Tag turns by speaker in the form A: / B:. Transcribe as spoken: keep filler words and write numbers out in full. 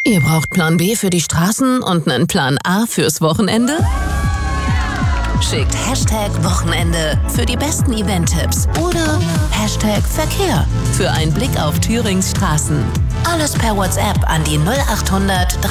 A: Ihr braucht Plan B für die Straßen und einen Plan A fürs Wochenende? Schickt Hashtag Wochenende für die besten Event-Tipps oder Hashtag Verkehr für einen Blick auf Thürings Straßen. Alles per WhatsApp an die null acht hundert